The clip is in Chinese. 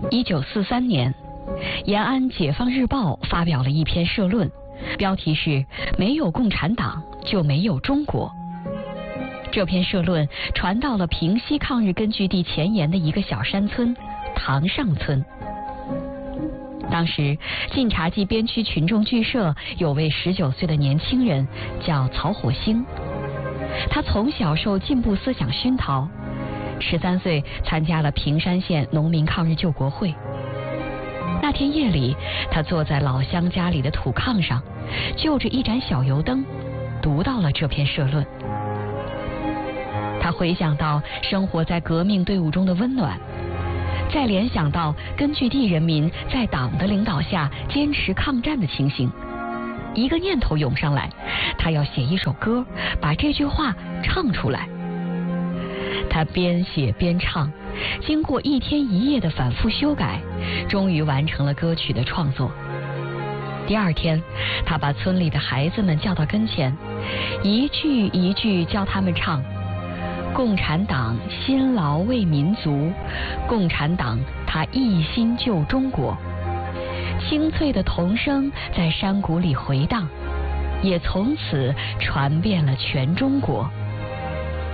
1943年，延安解放日报发表了一篇社论，标题是没有共产党就没有中国。这篇社论传到了平西抗日根据地前沿的一个小山村塘上村。当时晋察冀边区群众剧社有位19岁的年轻人叫曹火星，他从小受进步思想熏陶，13岁参加了平山县农民抗日救国会。那天夜里，他坐在老乡家里的土炕上，就着一盏小油灯，读到了这篇社论。他回想到生活在革命队伍中的温暖，再联想到根据地人民在党的领导下坚持抗战的情形，一个念头涌上来，他要写一首歌，把这句话唱出来。他边写边唱，经过1天1夜的反复修改，终于完成了歌曲的创作。第2天，他把村里的孩子们叫到跟前，一句一句教他们唱：共产党辛劳为民族，共产党他一心救中国。清脆的童声在山谷里回荡，也从此传遍了全中国。